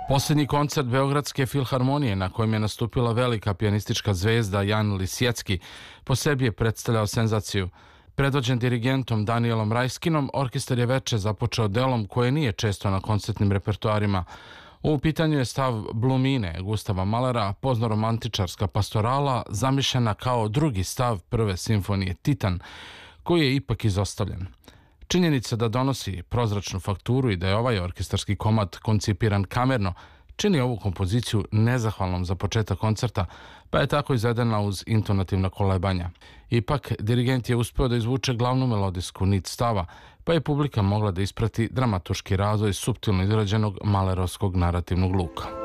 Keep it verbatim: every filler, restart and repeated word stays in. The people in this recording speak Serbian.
Posljednji koncert Beogradske filharmonije na kojem je nastupila velika pijanistička zvezda Jan Lisjecki po sebi je predstavljao senzaciju. Predvođen dirigentom Danielom Rajskinom, orkestar je veče započeo delom koje nije često na koncertnim repertoarima. U pitanju je stav Blumine Gustava Mahlera, poznoromantičarska pastorala zamišljena kao drugi stav prve simfonije Titan, koji je ipak izostavljen. Činjenica da donosi prozračnu fakturu i da je ovaj orkestarski komad koncipiran kamerno čini ovu kompoziciju nezahvalnom za početak koncerta, pa je tako izvedena uz intonativna kolebanja. Ipak, dirigent je uspeo da izvuče glavnu melodijsku nit stava, pa je publika mogla da isprati dramaturški razvoj suptilno izrađenog mahlerovskog narativnog luka.